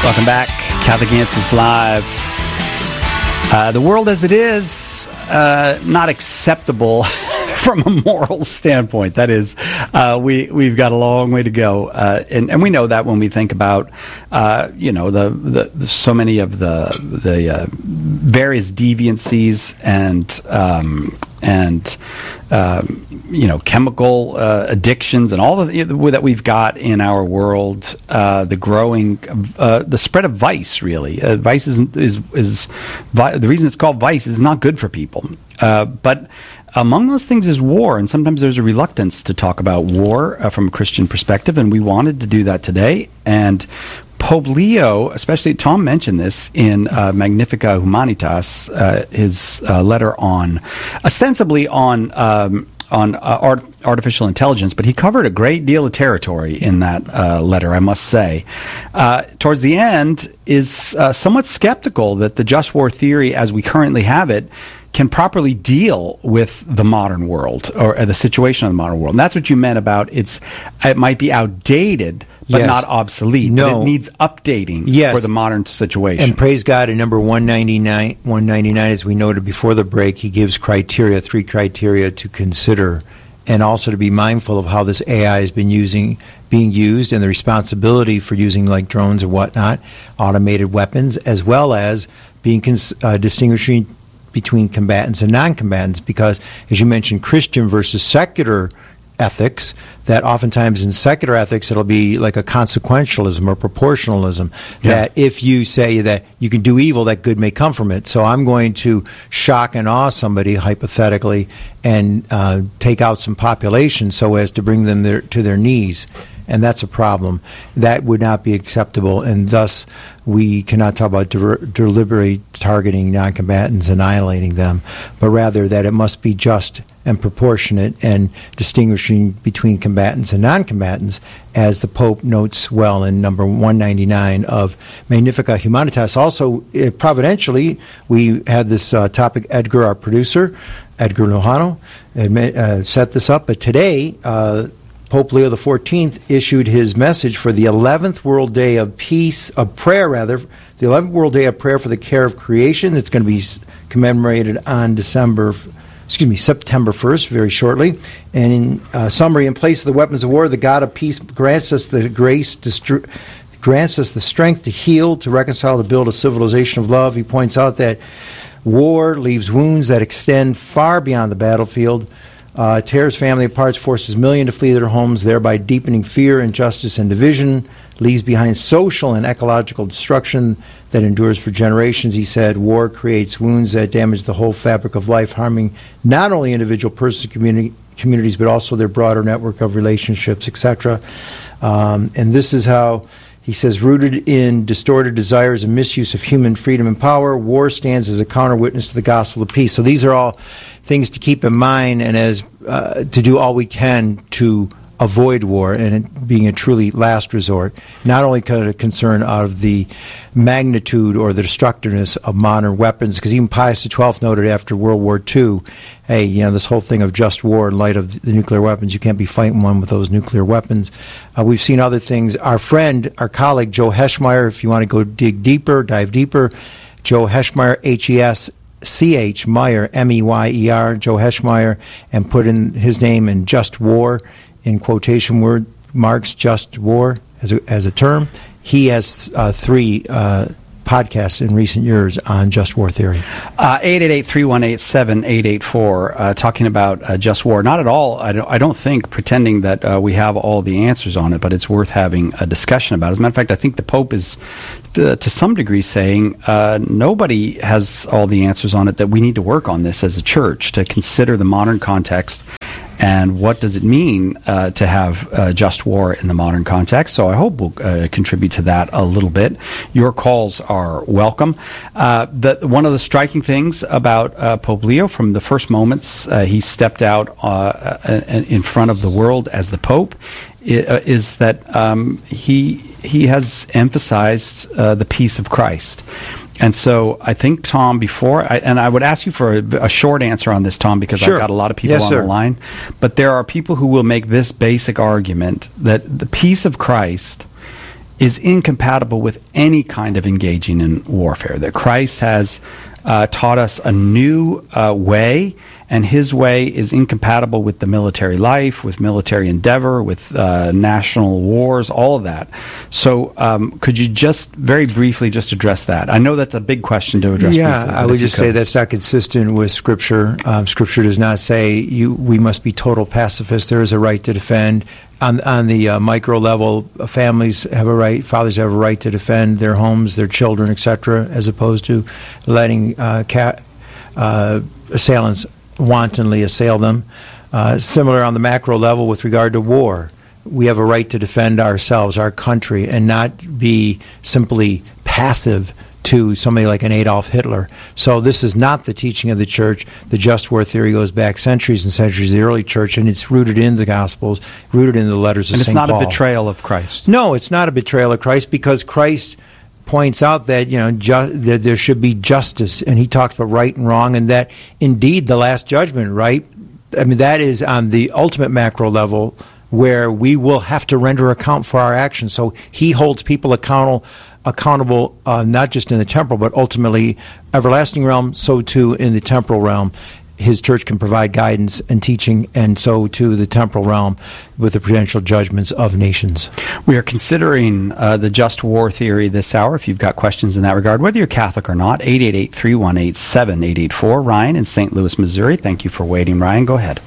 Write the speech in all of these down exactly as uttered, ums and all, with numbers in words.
Welcome back. Catholic Answers Live. Uh, the world as it is, uh, not acceptable from a moral standpoint. That is, uh, we, we've got a long way to go. Uh, and, and we know that when we think about, uh, you know, the, the so many of the, the uh, various deviancies and, um, and um, you know, chemical uh, addictions and all of the, that we've got in our world, uh, the growing, uh, the spread of vice, really. Uh, vice is, is, is vi- the reason it's called vice is not good for people. Uh, but among those things is war, and sometimes there's a reluctance to talk about war uh, from a Christian perspective, and we wanted to do that today. And Pope Leo, especially, Tom mentioned this in uh, Magnificat Humanitas, uh, his uh, letter on, ostensibly on um, on uh, art, artificial intelligence, but he covered a great deal of territory in that uh, letter, I must say. Uh, towards the end, is uh, somewhat skeptical that the just war theory, as we currently have it, can properly deal with the modern world or uh, the situation of the modern world. And that's what you meant about it's. It might be outdated, but yes. not obsolete. No. But it needs updating yes. for the modern situation. And praise God, in number one ninety-nine, one ninety-nine, as we noted before the break, he gives criteria, three criteria to consider, and also to be mindful of how this A I has been using, being used, and the responsibility for using like drones or whatnot, automated weapons, as well as being cons- uh, distinguishing between combatants and non-combatants, because, as you mentioned, Christian versus secular ethics, that oftentimes in secular ethics it'll be like a consequentialism or proportionalism, yeah. that if you say that you can do evil, that good may come from it. So I'm going to shock and awe somebody, hypothetically, and uh, take out some population so as to bring them their, to their knees. And that's a problem. That would not be acceptable, and thus we cannot talk about de- deliberately targeting non-combatants, annihilating them, but rather that it must be just and proportionate and distinguishing between combatants and non-combatants, as the Pope notes well in number one ninety-nine of Magnificat Humanitas. Also, uh, providentially, we had this uh, topic, Edgar, our producer, Edgar Lojano, admit, uh, set this up, but today, uh, Pope Leo the fourteenth issued his message for the eleventh World Day of Peace, of prayer rather, the eleventh World Day of Prayer for the Care of Creation. It's going to be commemorated on December, excuse me, September first, very shortly. And in uh, summary, in place of the weapons of war, the God of peace grants us the grace to str- grants us the strength to heal, to reconcile, to build a civilization of love. He points out that war leaves wounds that extend far beyond the battlefield. Uh, tears family apart, forces millions to flee their homes, thereby deepening fear, injustice, and division, leaves behind social and ecological destruction that endures for generations. He said, war creates wounds that damage the whole fabric of life, harming not only individual persons, community, communities, but also their broader network of relationships, et cetera. Um, and this is how, he says, rooted in distorted desires and misuse of human freedom and power, war stands as a counter-witness to the gospel of peace. So these are all things to keep in mind, and as uh, to do all we can to avoid war, and it being a truly last resort, not only kind of concern out of the magnitude or the destructiveness of modern weapons, because even Pius the twelfth noted after World War Two, hey, you know, this whole thing of just war in light of the nuclear weapons, you can't be fighting one with those nuclear weapons. Uh, we've seen other things. Our friend, our colleague, Joe Heschmeyer, if you want to go dig deeper, dive deeper, Joe Heschmeyer, H E S C H Meyer, M E Y E R, Joe Heschmeyer, and put in his name in Just War, in quotation word marks, Just War as a, as a term. He has uh, three uh, podcasts in recent years on just war theory. Uh, eight eight eight, three one eight, seven eight eight four, uh, talking about uh, just war. Not at all, I don't, I don't think, pretending that uh, we have all the answers on it, but it's worth having a discussion about it. As a matter of fact, I think the Pope is, to, to some degree, saying uh, nobody has all the answers on it, that we need to work on this as a church, to consider the modern context and what does it mean uh, to have uh, just war in the modern context. So I hope we'll uh, contribute to that a little bit. Your calls are welcome. Uh, the, one of the striking things about uh, Pope Leo, from the first moments uh, he stepped out uh, in front of the world as the Pope, is that um, he he has emphasized uh, the peace of Christ. And so I think, Tom, before, I, and I would ask you for a, a short answer on this, Tom, because sure. I've got a lot of people yes, on sir. the line. But there are people who will make this basic argument that the peace of Christ is incompatible with any kind of engaging in warfare, that Christ has uh, taught us a new uh, way, and his way is incompatible with the military life, with military endeavor, with uh, national wars, all of that. So um, could you just very briefly just address that? I know that's a big question to address yeah, briefly. I would just say that's not consistent with Scripture. Um, Scripture does not say you we must be total pacifists. There is a right to defend. On, on the uh, micro level, families have a right, fathers have a right to defend their homes, their children, et cetera, as opposed to letting uh, cat, uh, assailants wantonly assail them. Uh, similar on the macro level with regard to war. We have a right to defend ourselves, our country, and not be simply passive to somebody like an Adolf Hitler. So this is not the teaching of the church. The just war theory goes back centuries and centuries of the early church, and it's rooted in the Gospels, rooted in the letters of Saint Paul. And it's not a betrayal of Christ. No, it's not a betrayal of Christ, because Christ points out that, you know, ju- that there should be justice, and he talks about right and wrong, and that indeed the last judgment, right? I mean, that is on the ultimate macro level, where we will have to render account for our actions. So he holds people accountable, accountable uh, not just in the temporal, but ultimately everlasting realm, so too in the temporal realm. His church can provide guidance and teaching, and so too the temporal realm with the prudential judgments of nations. We are considering uh, the just war theory this hour. If you've got questions in that regard, whether you're Catholic or not, eight eight eight, three one eight, seven eight eight four. Ryan in Saint Louis, Missouri. Thank you for waiting, Ryan. Go ahead.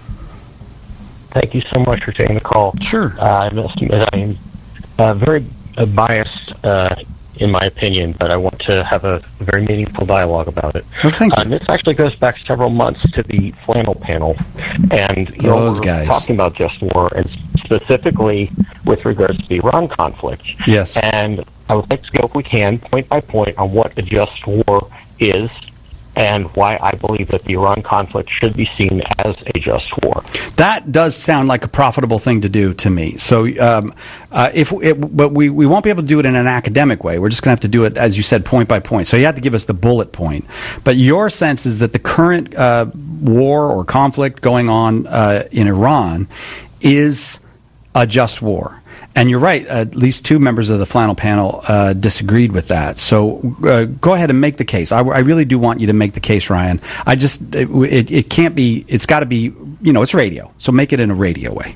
Thank you so much for taking the call. Sure. Uh, I must admit I am uh, very uh, biased uh, in my opinion, but I want to have a very meaningful dialogue about it. Well, thank you. Uh, this actually goes back several months to the flannel panel, and you know, Those we're guys. talking about just war, and specifically with regards to the Iran conflict. Yes. And I would like to go, if we can, point by point on what a just war is, and why I believe that the Iran conflict should be seen as a just war. That does sound like a profitable thing to do to me. So, um, uh, if it, but we, we won't be able to do it in an academic way. We're just going to have to do it, as you said, point by point. So you have to give us the bullet point. But your sense is that the current uh, war or conflict going on uh, in Iran is a just war. And you're right, at least two members of the flannel panel uh, disagreed with that. So uh, go ahead and make the case. I, I really do want you to make the case, Ryan. I just, it, it, it can't be, it's got to be, you know, it's radio. So make it in a radio way.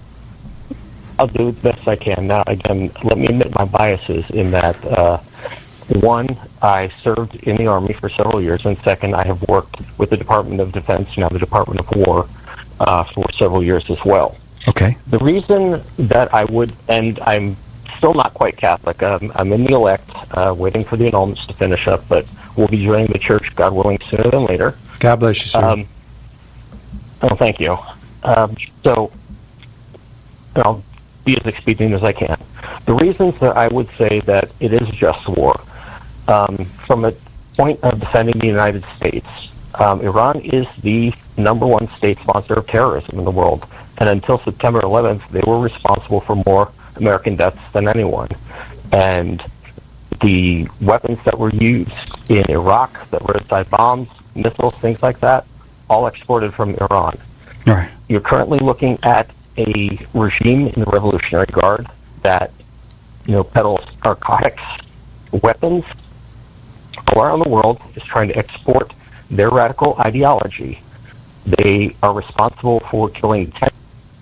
I'll do the best I can. Now, again, let me admit my biases in that, uh, one, I served in the Army for several years, and second, I have worked with the Department of Defense, now the Department of War, uh, for several years as well. Okay. The reason that I would, and I'm still not quite Catholic, um, I'm in the elect, uh, waiting for the annulments to finish up, but we'll be joining the church, God willing, sooner than later. God bless you, sir. Um, oh, thank you. Um, so, I'll be as expedient as I can. The reasons that I would say that it is just war, um, from a point of defending the United States, um, Iran is the number one state sponsor of terrorism in the world. And until September eleventh, they were responsible for more American deaths than anyone. And the weapons that were used in Iraq, that roadside bombs, missiles, things like that, all exported from Iran. All right. You're currently looking at a regime in the Revolutionary Guard that, you know, peddles narcotics, weapons all around the world, is trying to export their radical ideology. They are responsible for killing ten.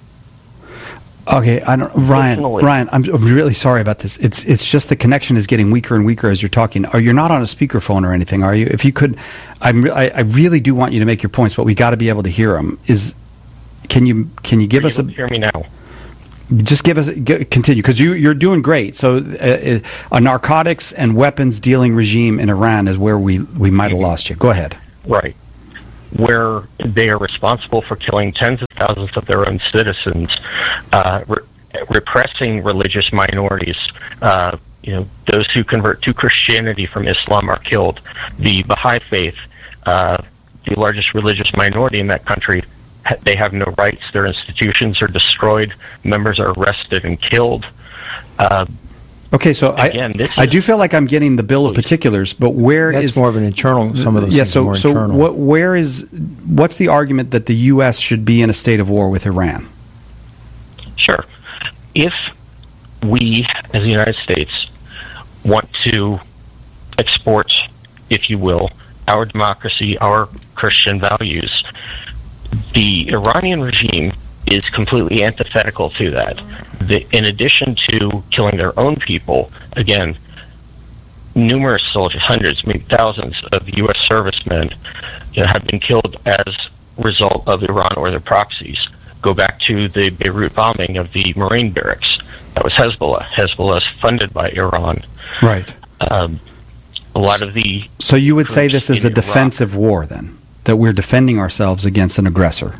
Okay, I don't, Ryan. Ryan, I'm, I'm really sorry about this. It's it's just the connection is getting weaker and weaker as you're talking. Are you're not on a speakerphone or anything, are you? If you could, I'm re- I, I really do want you to make your points, but we got to be able to hear them. Is can you can you give Are us you a able to hear me now? Just give us g- continue because you you're doing great. So uh, a narcotics and weapons dealing regime in Iran is where we we might have lost you. Go ahead. Right. Where they are responsible for killing tens of thousands of their own citizens, uh, re- repressing religious minorities. Uh, you know, those who convert to Christianity from Islam are killed. The Baha'i faith, uh, the largest religious minority in that country, ha- they have no rights. Their institutions are destroyed. Members are arrested and killed. Uh, Okay, so Again, I this I is- do feel like I'm getting the bill of particulars, but where That's is more of an internal, some of those yeah? things are So more so internal. what where is what's the argument that the U S should be in a state of war with Iran? Sure. If we, as the United States, want to export, if you will, our democracy, our Christian values. The Iranian regime is completely antithetical to that. The, in addition to killing their own people, again, numerous soldiers, hundreds, maybe thousands of U S servicemen, you know, have been killed as a result of Iran or their proxies. Go back to the Beirut bombing of the Marine barracks. That was Hezbollah. Hezbollah is funded by Iran. Right. Um, a lot of the... So you would say this is a Iraq, defensive war, then? That we're defending ourselves against an aggressor?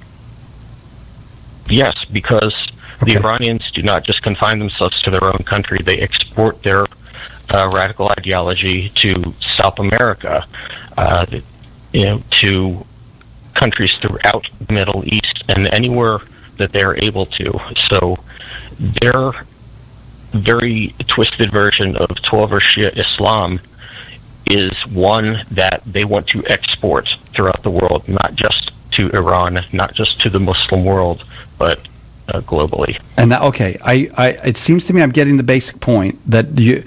Yes, because Okay. the Iranians do not just confine themselves to their own country. They export their uh, radical ideology to South America, uh, you know, to countries throughout the Middle East and anywhere that they're able to. So their very twisted version of Twelver Shia Islam is one that they want to export throughout the world, not just to Iran, not just to the Muslim world, but uh, globally. And that, okay, I, I, it seems to me I'm getting the basic point that you,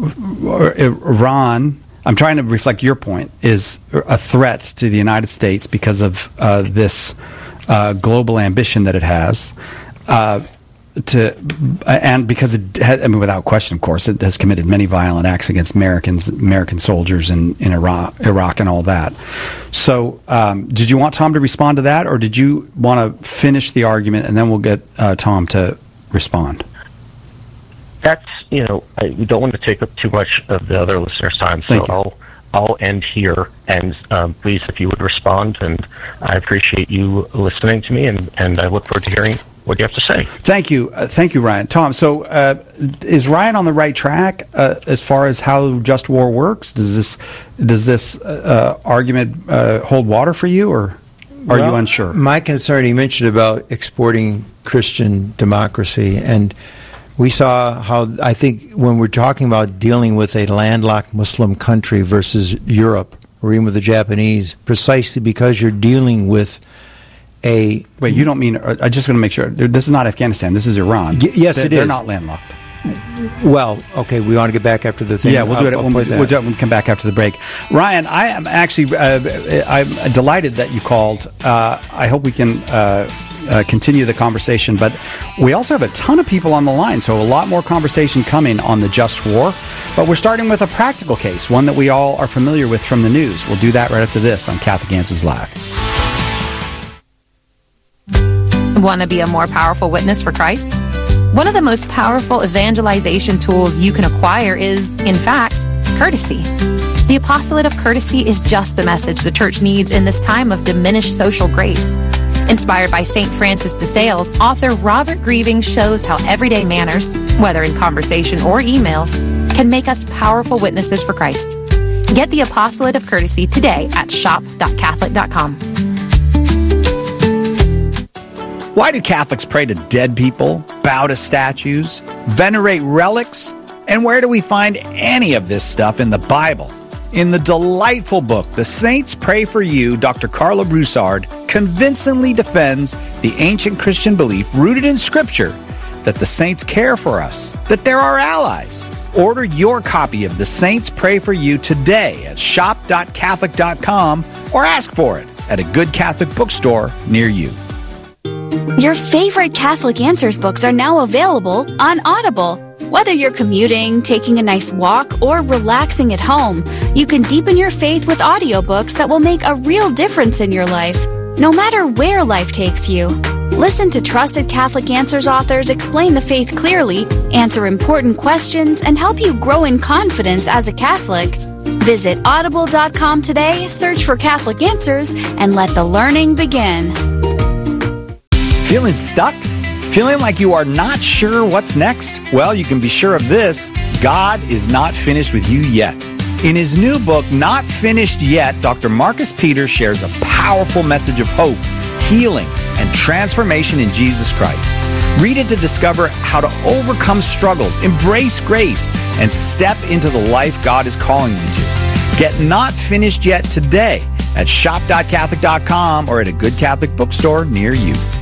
Iran, I'm trying to reflect your point, is a threat to the United States because of uh, this uh, global ambition that it has. Uh, to and because it has, I mean, without question, of course, it has committed many violent acts against Americans, American soldiers in, in Iraq, Iraq, and all that. So, um, did you want Tom to respond to that, or did you want to finish the argument and then we'll get uh, Tom to respond? That's, you know, I, we don't want to take up too much of the other listeners' time, so I'll I'll end here. And um, please, if you would respond, and I appreciate you listening to me, and, and I look forward to hearing what you have to say. Thank you. Uh, thank you, Ryan. Tom, so uh, is Ryan on the right track uh, as far as how just war works? Does this does this uh, argument uh, hold water for you, or are well, you unsure? My concern, he mentioned about exporting Christian democracy, and we saw how, I think, when we're talking about dealing with a landlocked Muslim country versus Europe, or even with the Japanese, precisely because you're dealing with a... Wait, you don't mean... I just want to make sure. This is not Afghanistan. This is Iran. Y- yes, they're, it they're is. They're not landlocked. Well, okay, we want to get back after the thing. Yeah, we'll I'll, do it. I'll We'll, put that. we'll, do it when we come back after the break. Ryan, I am actually... Uh, I'm delighted that you called. Uh, I hope we can... Uh, Uh, continue the conversation, but we also have a ton of people on the line, so a lot more conversation coming on the just war. But we're starting with a practical case, one that we all are familiar with from the news. We'll do that right after this on Catholic Answers Live. Want to be a more powerful witness for Christ? One of the most powerful evangelization tools you can acquire is, in fact, courtesy. The apostolate of courtesy is just the message the church needs in this time of diminished social grace. Inspired by Saint Francis de Sales, author Robert Grieving shows how everyday manners, whether in conversation or emails, can make us powerful witnesses for Christ. Get the Apostolate of Courtesy today at shop dot catholic dot com. Why do Catholics pray to dead people, bow to statues, venerate relics? And where do we find any of this stuff in the Bible? In the delightful book, The Saints Pray for You, Doctor Carla Broussard convincingly defends the ancient Christian belief rooted in Scripture that the saints care for us, that they're our allies. Order your copy of The Saints Pray for You today at shop dot catholic dot com or ask for it at a good Catholic bookstore near you. Your favorite Catholic Answers books are now available on Audible. Whether you're commuting, taking a nice walk, or relaxing at home, you can deepen your faith with audiobooks that will make a real difference in your life, no matter where life takes you. Listen to trusted Catholic Answers authors explain the faith clearly, answer important questions, and help you grow in confidence as a Catholic. Visit audible dot com today, search for Catholic Answers, and let the learning begin. Feeling stuck? Feeling like you are not sure what's next? Well, you can be sure of this. God is not finished with you yet. In his new book, Not Finished Yet, Doctor Marcus Peters shares a powerful message of hope, healing, and transformation in Jesus Christ. Read it to discover how to overcome struggles, embrace grace, and step into the life God is calling you to. Get Not Finished Yet today at shop dot catholic dot com or at a good Catholic bookstore near you.